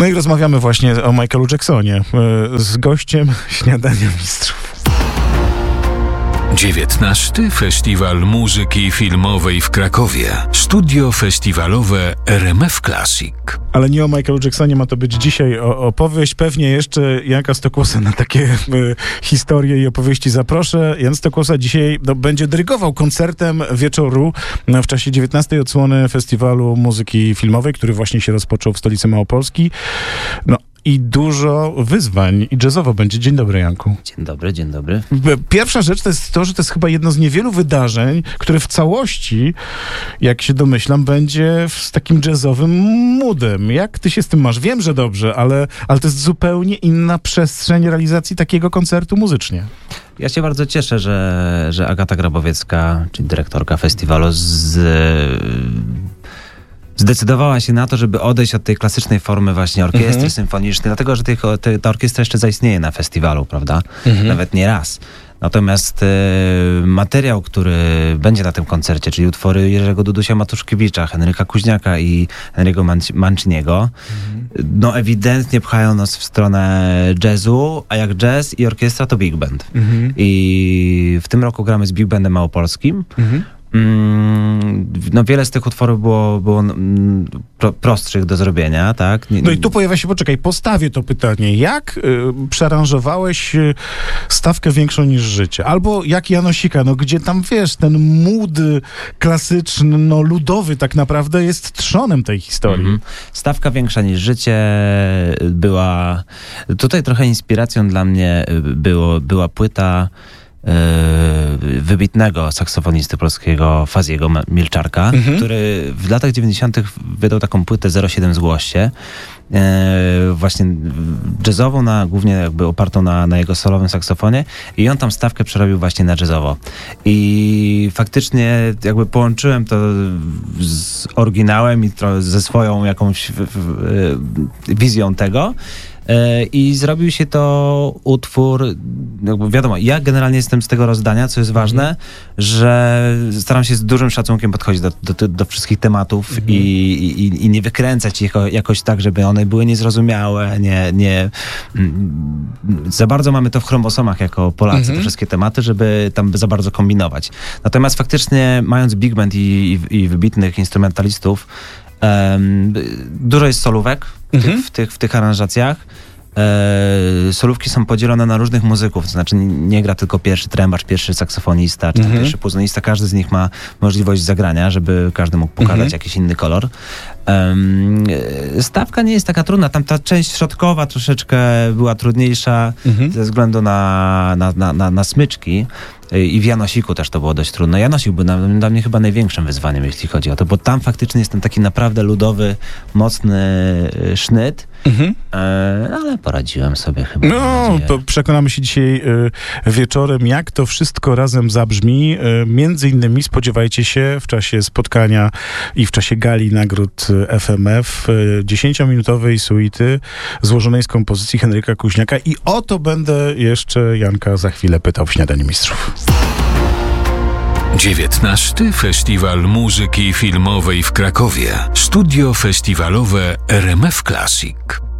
No i rozmawiamy właśnie o Michaelu Jacksonie z gościem Śniadania Mistrzów. 19. Festiwal Muzyki Filmowej w Krakowie. Studio festiwalowe RMF Classic. Ale nie o Michaelu Jacksonie ma to być dzisiaj opowieść. Pewnie jeszcze Janka Stokłosa na takie historie i opowieści zaproszę. Jan Stokłosa dzisiaj będzie dyrygował koncertem wieczoru w czasie 19. odsłony Festiwalu Muzyki Filmowej, który właśnie się rozpoczął w stolicy Małopolski. No i dużo wyzwań i jazzowo będzie. Dzień dobry, Janku. Dzień dobry, dzień dobry. Pierwsza rzecz to jest to, że to jest chyba jedno z niewielu wydarzeń, które w całości, jak się domyślam, będzie z takim jazzowym moodem. Jak ty się z tym masz? Wiem, że dobrze, ale to jest zupełnie inna przestrzeń realizacji takiego koncertu muzycznie. Ja się bardzo cieszę, że Agata Grabowiecka, czyli dyrektorka festiwalu, zdecydowała się na to, żeby odejść od tej klasycznej formy właśnie orkiestry symfonicznej, dlatego, że ta orkiestra jeszcze zaistnieje na festiwalu, prawda? Nawet nie raz. Natomiast materiał, który będzie na tym koncercie, czyli utwory Jerzego Dudusia Matuszkiewicza, Henryka Kuźniaka i Henry'ego Manciniego, no ewidentnie pchają nas w stronę jazzu, a jak jazz i orkiestra to big band. I w tym roku gramy z big bandem małopolskim. No wiele z tych utworów było prostszych do zrobienia, tak? No i tu pojawia się, postawię to pytanie. Jak przearanżowałeś stawkę większą niż życie? Albo jak Janosika, gdzie tam, wiesz, ten mood klasyczny, ludowy tak naprawdę jest trzonem tej historii. Stawka większa niż życie była... Tutaj trochę inspiracją dla mnie była płyta wybitnego saksofonisty polskiego Faziego Milczarka, który w latach 90. wydał taką płytę 07 Zgłoś się, właśnie jazzową, głównie jakby opartą na jego solowym saksofonie, i on tam stawkę przerobił właśnie na jazzowo. I faktycznie jakby połączyłem to z oryginałem i ze swoją jakąś wizją tego. I zrobił się to utwór, wiadomo, ja generalnie jestem z tego rozdania, co jest ważne, że staram się z dużym szacunkiem podchodzić do wszystkich tematów i nie wykręcać ich jakoś tak, żeby one były niezrozumiałe, nie za bardzo mamy to w chromosomach jako Polacy, te wszystkie tematy, żeby tam za bardzo kombinować. Natomiast faktycznie, mając big band i wybitnych instrumentalistów, dużo jest solówek w tych aranżacjach. Solówki są podzielone na różnych muzyków, to znaczy nie gra tylko pierwszy trębacz, pierwszy saksofonista, czy pierwszy puzonista. Każdy z nich ma możliwość zagrania, żeby każdy mógł pokazać jakiś inny kolor. Stawka nie jest taka trudna. Tam ta część środkowa troszeczkę była trudniejsza ze względu na smyczki. I w Janosiku też to było dość trudno. Janosik był dla mnie chyba największym wyzwaniem, jeśli chodzi o to, bo tam faktycznie jest ten taki naprawdę ludowy, mocny sznyt, ale poradziłem sobie chyba. No, to przekonamy się dzisiaj wieczorem, jak to wszystko razem zabrzmi. Między innymi spodziewajcie się w czasie spotkania i w czasie gali nagród FMF 10-minutowej suity złożonej z kompozycji Henryka Kuźniaka, i o to będę jeszcze Janka za chwilę pytał w Śniadaniu Mistrzów. 19. Festiwal Muzyki Filmowej w Krakowie. Studio festiwalowe RMF Classic.